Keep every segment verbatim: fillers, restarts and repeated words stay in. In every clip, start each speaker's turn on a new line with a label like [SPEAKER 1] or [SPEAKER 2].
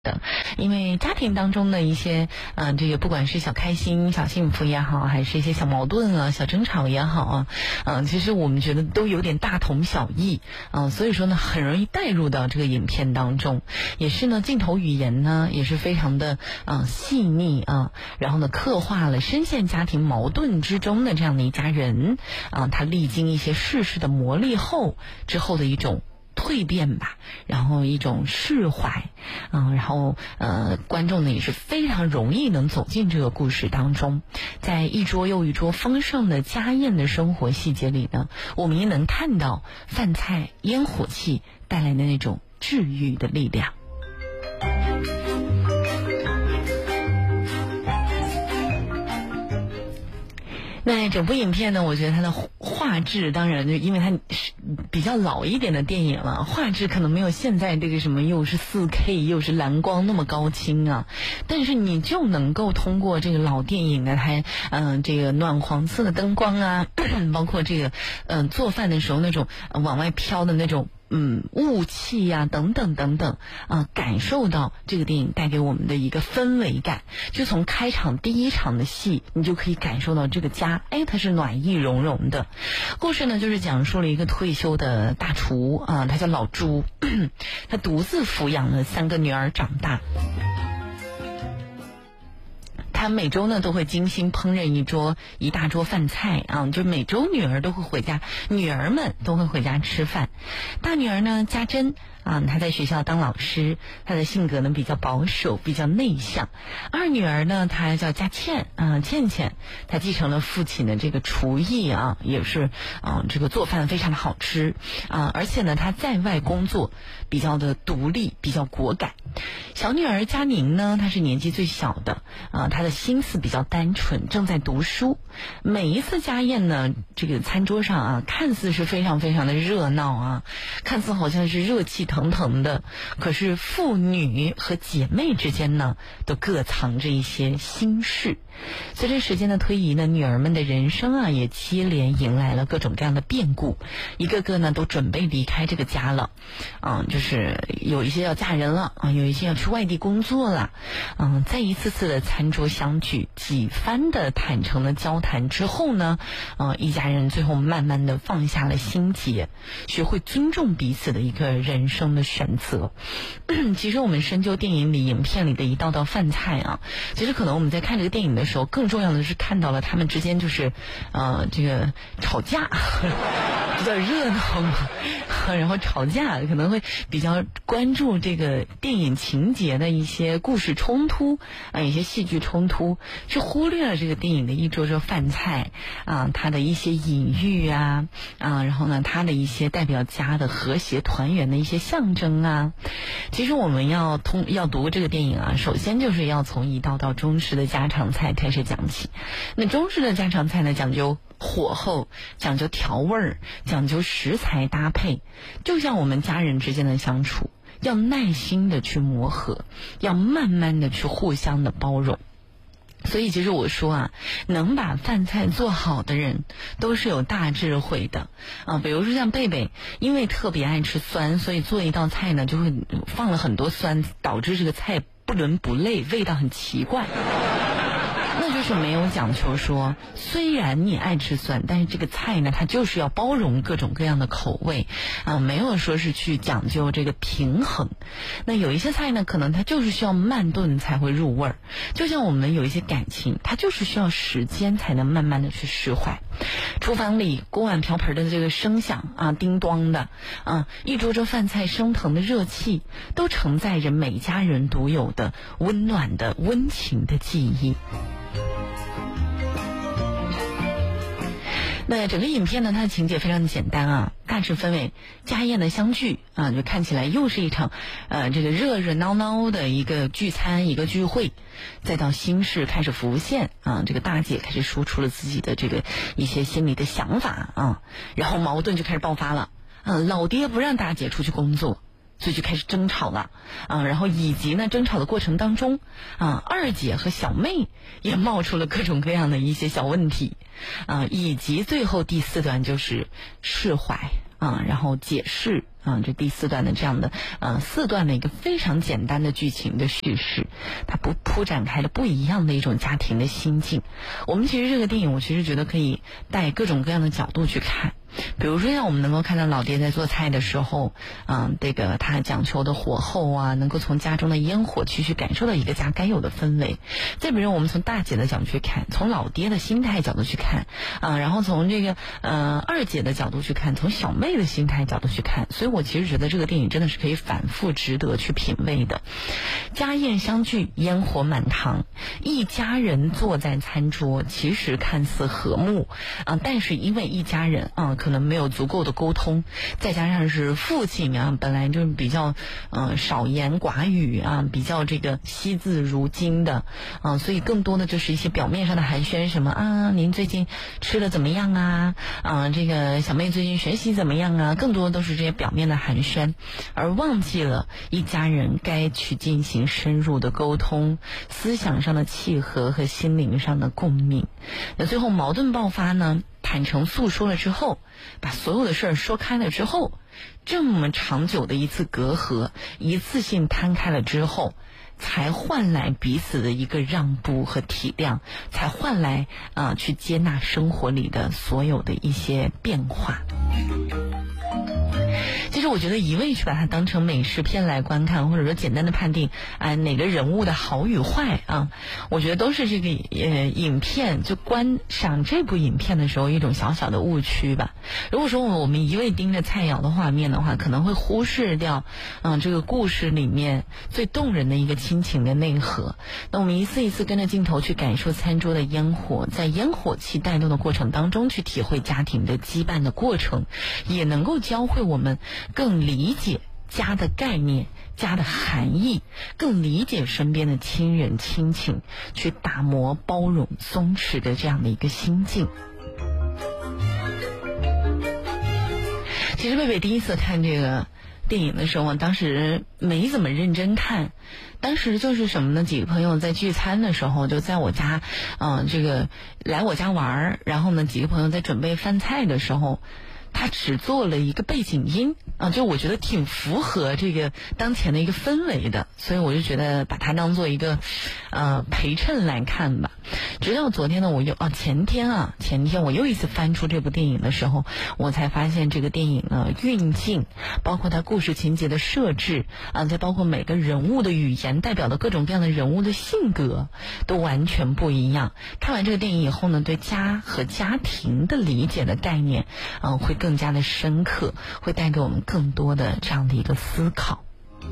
[SPEAKER 1] 的，因为家庭当中的一些嗯、呃，这个不管是小开心、小幸福也好，还是一些小矛盾啊、小争吵也好啊，嗯、呃，其实我们觉得都有点大同小异啊、呃，所以说呢，很容易带入到这个影片当中，也是呢，镜头语言呢也是非常的啊、呃、细腻啊，然后呢，刻画了深陷家庭矛盾之中的这样的一家人啊、呃，他历经一些世事的磨砺后之后的一种蜕变吧，然后一种释怀，嗯，然后呃，观众呢也是非常容易能走进这个故事当中，在一桌又一桌丰盛的家宴的生活细节里呢，我们也能看到饭菜烟火气带来的那种治愈的力量。那整部影片呢，我觉得它的画质，当然就因为它是比较老一点的电影了，画质可能没有现在这个什么又是 四 K 又是蓝光那么高清啊，但是你就能够通过这个老电影的它嗯、呃、这个暖黄色的灯光啊，包括这个嗯、呃、做饭的时候那种、呃、往外飘的那种嗯，雾气呀、啊，等等等等啊，感受到这个电影带给我们的一个氛围感。就从开场第一场的戏，你就可以感受到这个家，哎，它是暖意融融的。故事呢，就是讲述了一个退休的大厨啊，他叫老朱，他独自抚养了三个女儿长大。他每周呢都会精心烹饪一桌一大桌饭菜啊，就每周女儿都会回家，女儿们都会回家吃饭。大女儿呢家珍啊，她在学校当老师，她的性格呢比较保守，比较内向。二女儿呢，她叫佳倩啊，倩倩，她继承了父亲的这个厨艺啊，也是啊这个做饭非常的好吃啊，而且呢她在外工作比较的独立，比较果敢。小女儿佳宁呢，她是年纪最小的啊，她的心思比较单纯，正在读书。每一次家宴呢，这个餐桌上啊，看似是非常非常的热闹啊，看似好像是热气腾腾的，可是父女和姐妹之间呢，都各藏着一些心事。随着时间的推移呢，女儿们的人生啊，也接连迎来了各种各样的变故，一个个呢都准备离开这个家了，嗯，就是有一些要嫁人了啊，有一些要去外地工作了，嗯，在一次次的餐桌相聚，几番的坦诚的交谈之后呢，呃，一家人最后慢慢的放下了心结，学会尊重彼此的一个人生的选择。其实我们深究电影里、影片里的一道道饭菜啊，其实可能我们在看这个电影的时候，更重要的是看到了他们之间就是呃这个吵架，比较热闹嘛，然后吵架可能会比较关注这个电影情节的一些故事冲突啊，一些戏剧冲突，去忽略了这个电影的一桌桌饭菜啊，它的一些隐喻啊啊，然后呢，它的一些代表家的和谐团圆的一些象征啊。其实我们要通要读这个电影啊，首先就是要从一道道中式的家常菜开始讲起。那中式的家常菜呢，讲究火候，讲究调味儿，讲究食材搭配，就像我们家人之间的相处，要耐心的去磨合，要慢慢的去互相的包容。所以其实我说啊，能把饭菜做好的人都是有大智慧的啊。比如说像贝贝，因为特别爱吃酸，所以做一道菜呢就会放了很多酸，导致这个菜不伦不类，味道很奇怪。那就是没有讲求说，虽然你爱吃酸，但是这个菜呢，它就是要包容各种各样的口味啊，没有说是去讲究这个平衡。那有一些菜呢，可能它就是需要慢炖才会入味儿，就像我们有一些感情，它就是需要时间才能慢慢的去释怀。厨房里锅碗瓢盆的这个声响啊，叮咚的啊，一桌桌饭菜升腾的热气，都承载着每家人独有的温暖的温情的记忆。那整个影片呢，它的情节非常的简单啊，大致分为家宴的相聚啊，就看起来又是一场呃这个热热闹闹的一个聚餐，一个聚会，再到心事开始浮现啊，这个大姐开始说出了自己的这个一些心里的想法啊，然后矛盾就开始爆发了啊，老爹不让大姐出去工作，所以就开始争吵了啊，然后以及呢争吵的过程当中啊，二姐和小妹也冒出了各种各样的一些小问题啊，以及最后第四段就是释怀啊，然后解释啊这第四段的这样的呃四段的一个非常简单的剧情的叙事，它不铺展开了不一样的一种家庭的心境。我们其实这个电影，我其实觉得可以带各种各样的角度去看。比如说像我们能够看到老爹在做菜的时候，嗯，这个他讲求的火候啊，能够从家中的烟火气去感受到一个家该有的氛围。再比如我们从大姐的角度去看，从老爹的心态角度去看，啊，然后从这个呃二姐的角度去看，从小妹的心态角度去看。所以我其实觉得这个电影真的是可以反复值得去品味的。家宴相聚，烟火满堂，一家人坐在餐桌，其实看似和睦啊，但是因为一家人啊可能没有足够的沟通，再加上是父亲啊本来就是比较呃少言寡语啊，比较这个惜字如金的啊，所以更多的就是一些表面上的寒暄，什么啊您最近吃的怎么样啊啊这个小妹最近学习怎么样啊，更多的都是这些表面的寒暄，而忘记了一家人该去进行深入的沟通，思想上的契合和心灵上的共鸣。那最后矛盾爆发呢，坦诚诉说了之后，把所有的事儿说开了之后，这么长久的一次隔阂一次性摊开了之后，才换来彼此的一个让步和体谅，才换来啊、呃、去接纳生活里的所有的一些变化。其实我觉得一味去把它当成美食片来观看，或者说简单的判定啊、呃、哪个人物的好与坏啊，我觉得都是这个呃影片就观赏这部影片的时候一种小小的误区吧。如果说我们一味盯着菜肴的画面的话，可能会忽视掉嗯、呃、这个故事里面最动人的一个亲情的内核。那我们一次一次跟着镜头去感受餐桌的烟火，在烟火气带动的过程当中去体会家庭的羁绊的过程，也能够教会我们更理解家的概念、家的含义，更理解身边的亲人亲情，去打磨、包容、松弛的这样的一个心境。其实贝贝第一次看这个电影的时候，当时没怎么认真看，当时就是什么呢？几个朋友在聚餐的时候，就在我家，嗯、呃，这个来我家玩，然后呢，几个朋友在准备饭菜的时候，他只做了一个背景音啊，就我觉得挺符合这个当前的一个氛围的，所以我就觉得把它当做一个呃陪衬来看吧。直到昨天呢，我又啊前天啊前天我又一次翻出这部电影的时候，我才发现这个电影呢运镜，包括它故事情节的设置啊，再包括每个人物的语言代表的各种各样的人物的性格都完全不一样。看完这个电影以后呢，对家和家庭的理解的概念啊会更加的深刻，会带给我们更多的这样的一个思考。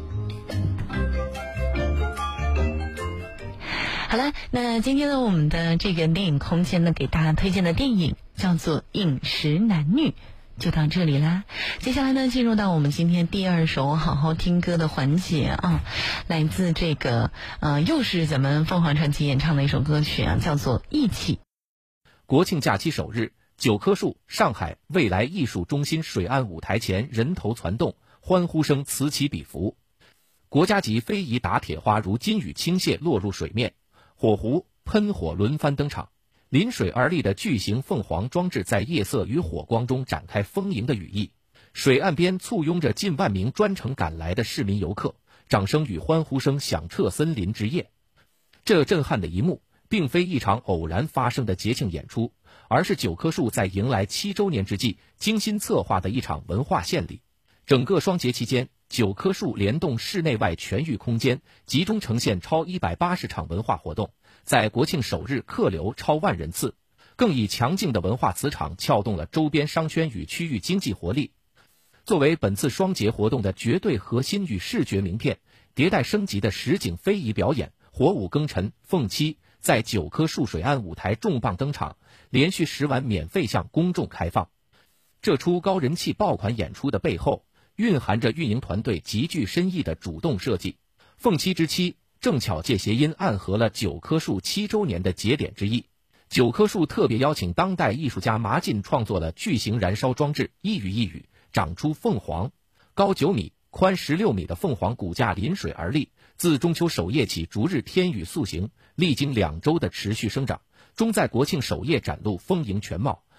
[SPEAKER 1] 好了，那今天呢，我们的这个电影空间呢，给大家推荐的电影叫做《饮食男女》，就到这里啦。接下来呢，进入到我们今天第二首好好听歌的环节啊，来自这个呃，又是咱们凤凰传奇演唱的一首歌曲啊，叫做《义气》。
[SPEAKER 2] 国庆假期首日，九棵树上海未来艺术中心水岸舞台前人头攒动，欢呼声此起彼伏。国家级非遗打铁花如金雨倾泻落入水面，火狐、喷火轮番登场，临水而立的巨型凤凰装置在夜色与火光中展开丰盈的羽翼。水岸边簇拥着近万名专程赶来的市民游客，掌声与欢呼声响彻森林之夜。这震撼的一幕并非一场偶然发生的节庆演出，而是九棵树在迎来七周年之际精心策划的一场文化献礼。整个双节期间，九棵树联动室内外全域空间，集中呈现超一百八十场文化活动，在国庆首日客流超万人次，更以强劲的文化磁场撬动了周边商圈与区域经济活力。作为本次双节活动的绝对核心与视觉名片，迭代升级的实景非遗表演火舞庚辰凤七在九棵树水岸舞台重磅登场，连续十晚免费向公众开放。这出高人气爆款演出的背后，蕴含着运营团队极具深意的主动设计。凤七之七正巧借谐音暗合了九棵树七周年的节点之意。九棵树特别邀请当代艺术家麻进创作了巨型燃烧装置，一语一语长出凤凰。高九米宽十六米的凤凰骨架临水而立，自中秋首夜起逐日天雨塑形，历经两周的持续生长，终在国庆首夜展露丰盈全貌，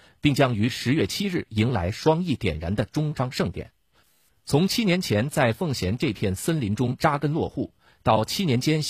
[SPEAKER 2] 并将于十月七日迎来双翼点燃的终章盛典。从七年前在奉贤这片森林中扎根落户，到七年间